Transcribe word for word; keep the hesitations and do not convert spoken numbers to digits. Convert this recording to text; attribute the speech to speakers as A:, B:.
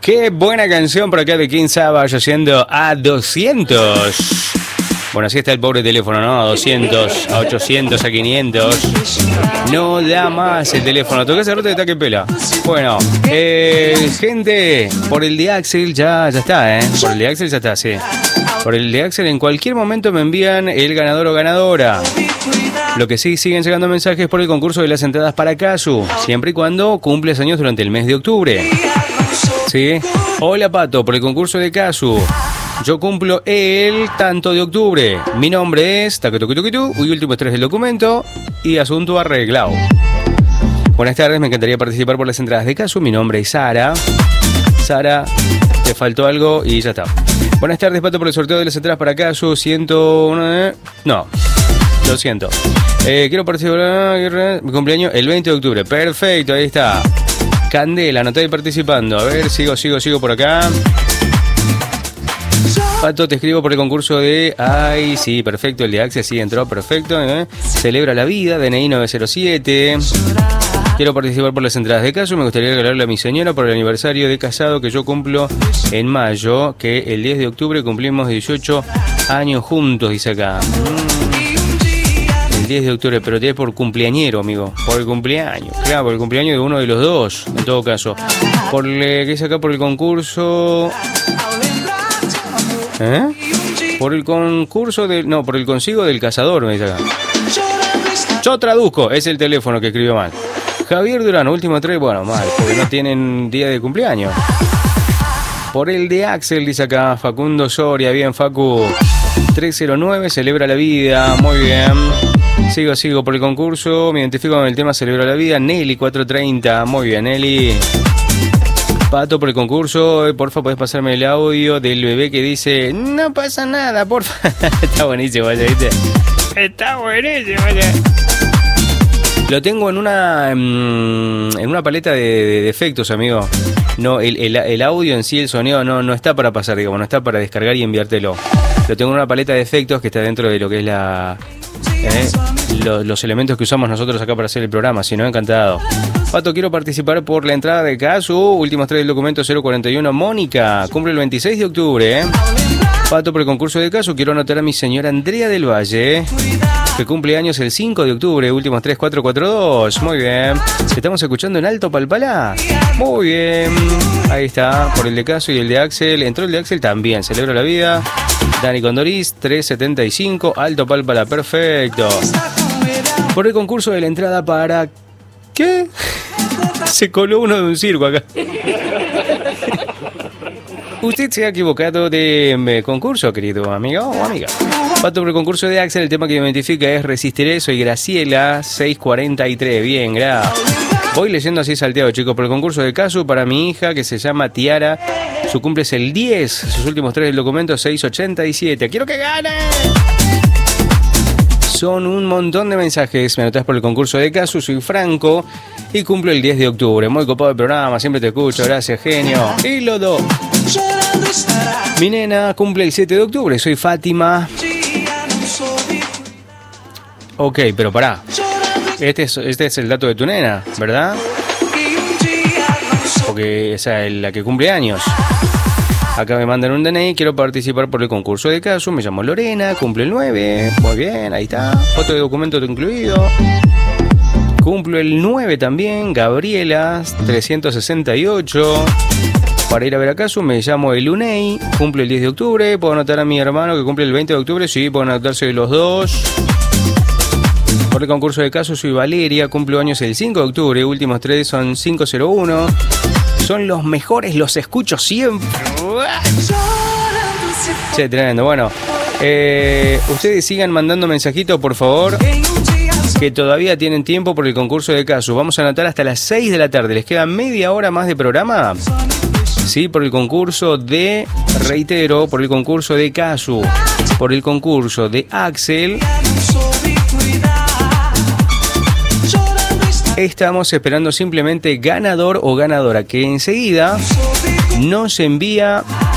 A: Qué buena canción por acá de King Savage haciendo a doscientos. Bueno, así está el pobre teléfono, ¿no? A doscientos, a ochocientos, a quinientos. No da más el teléfono. Toqué ese rato y está que pela. Bueno, eh, gente, por el de Axel ya, ya está, ¿eh? Por el de Axel ya está, sí. Por el de Axel en cualquier momento me envían el ganador o ganadora. Lo que sí, siguen llegando mensajes por el concurso de las entradas para Casu, siempre y cuando cumples años durante el mes de octubre. ¿Sí? Hola, Pato, por el concurso de Casu. Yo cumplo el tanto de octubre. Mi nombre es Taquetoquitoquitú, y últimos tres del documento y asunto arreglado. Buenas tardes, me encantaría participar por las entradas de Casu. Mi nombre es Sara. Sara, te faltó algo y ya está. Buenas tardes, Pato, por el sorteo de las entradas para Casu. ciento uno... No, lo siento. Eh, quiero participar. Mi cumpleaños el veinte de octubre. Perfecto, ahí está. Candela, no estoy participando. A ver, sigo, sigo, sigo por acá. Pato, te escribo por el concurso de... Ay, sí, perfecto, el de Axel sí entró, perfecto. ¿eh? Celebra la vida, D N I nueve cero siete. Quiero participar por las entradas de Casu. Me gustaría regalarle a mi señora por el aniversario de casado que yo cumplo en mayo, que el diez de octubre cumplimos dieciocho años juntos, dice acá. El diez de octubre, pero te es por cumpleañero, amigo. Por el cumpleaños. Claro, por el cumpleaños de uno de los dos, en todo caso. Por el que dice acá por el concurso... ¿Eh? Por el concurso del... No, por el consigo del cazador, me dice acá. Yo traduzco, es el teléfono que escribió mal. Javier Durán, último tres, bueno, mal, porque no tienen día de cumpleaños. Por el de Axel, dice acá, Facundo Soria, bien, Facu. tres cero nueve, celebra la vida, muy bien. Sigo, sigo por el concurso, me identifico con el tema celebra la vida. Nelly, cuatro treinta, muy bien, Nelly. Pato, por el concurso, porfa, podés pasarme el audio del bebé que dice, no pasa nada, porfa. Está buenísimo, ¿viste? Está buenísimo, ¿viste? Lo tengo en una en una paleta de, de, de efectos, amigo. No, el, el, el audio en sí, el sonido, no, no está para pasar, digamos, no está para descargar y enviártelo. Lo tengo en una paleta de efectos que está dentro de lo que es la... ¿eh? Los, los elementos que usamos nosotros acá para hacer el programa, si no, encantado. Pato, quiero participar por la entrada de Casu. Últimos tres del documento cero cuarenta y uno. Mónica, cumple el veintiséis de octubre. ¿eh? Pato, por el concurso de Casu, quiero anotar a mi señora Andrea del Valle, ¿eh? que cumple años el cinco de octubre. Últimos tres cuatro cuatro dos. Muy bien. Estamos escuchando en Alto Palpalá. Muy bien. Ahí está, por el de Casu y el de Axel. Entró el de Axel también. Celebro la vida. Dani Condorís, tres setenta y cinco. Alto Palpalá, perfecto. Por el concurso de la entrada para... ¿Qué? Se coló uno de un circo acá. Usted se ha equivocado de concurso, querido amigo o amiga. Pato, por el concurso de Axel, el tema que me identifica es Resistiré, soy Graciela, seis cuarenta y tres. Bien, gracias. Voy leyendo así salteado, chicos. Por el concurso de Casu, para mi hija, que se llama Tiara, su cumple es el diez, sus últimos tres del documento, seis ochenta y siete. ¡Quiero que gane! Son un montón de mensajes. Me anotás por el concurso de Casu, soy Franco y cumplo el diez de octubre. Muy copado el programa, siempre te escucho, gracias, genio. Y lo do. Mi nena cumple el siete de octubre, soy Fátima. Ok, pero pará. Este es, este es el dato de tu nena, ¿verdad? Porque esa es la que cumple años. Acá me mandan un D N I, quiero participar por el concurso de Casu, me llamo Lorena, cumple el nueve, muy bien, ahí está, foto de documento incluido. Cumplo el nueve también, Gabriela, trescientos sesenta y ocho. Para ir a ver a Casu me llamo Elunei, cumple el diez de octubre, puedo anotar a mi hermano que cumple el veinte de octubre, sí, puedo anotarse los dos. Por el concurso de Casu soy Valeria, cumplo años el cinco de octubre, últimos tres son cinco cero uno. Son los mejores, los escucho siempre. Che, tremendo. Bueno, eh, ustedes sigan mandando mensajitos, por favor, que todavía tienen tiempo por el concurso de Casu. Vamos a anotar hasta las seis de la tarde. ¿Les queda media hora más de programa? Sí, por el concurso de, reitero, por el concurso de Casu, por el concurso de Axel. Estamos esperando simplemente ganador o ganadora que enseguida nos envía